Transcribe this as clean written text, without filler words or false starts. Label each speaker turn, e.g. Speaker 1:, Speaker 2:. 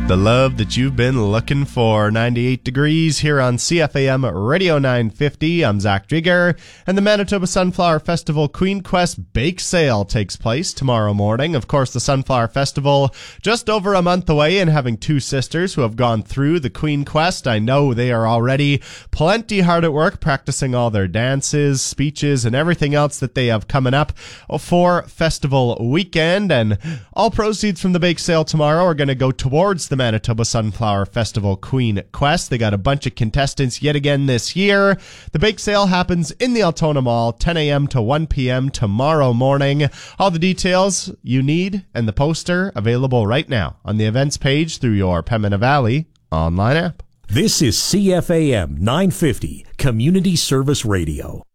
Speaker 1: The love that you've been looking for. 98 degrees here on CFAM Radio 950. I'm Zach Drieger, and the Manitoba Sunflower Festival Queen Quest Bake Sale takes place tomorrow morning. Of course, the Sunflower Festival just over a month away, and having two sisters who have gone through the Queen Quest, I know they are already plenty hard at work practicing all their dances, speeches, and everything else that they have coming up for festival weekend. And all proceeds from the bake sale tomorrow are going to go towards the Manitoba Sunflower Festival Queen Quest. They got a bunch of contestants yet again this year. The bake sale happens in the Altona Mall, 10 a.m. to 1 p.m. tomorrow morning. All the details you need and the poster available right now on the events page through your Pembina Valley online app.
Speaker 2: This is CFAM 950, Community Service Radio.